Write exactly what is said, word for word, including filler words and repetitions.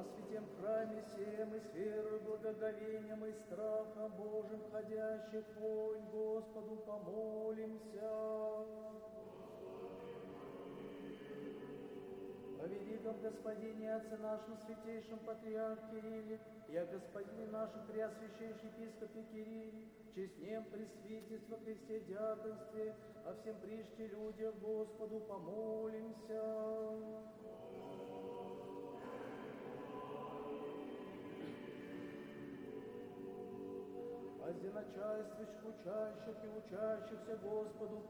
Во святем храме сем и с верою, благоговением и страхом Божьим ходящих вонь Господу помолимся. Поведи нам, Господине, Отце нашем святейшем Патриарх Кирилле, и о Господине нашем Преосвященнейшем Епископе Кирилле, честнем пресвитерство Христе диаконстве, о всем приште людях Господу помолимся. О начальствующих, учащих и учащихся Господу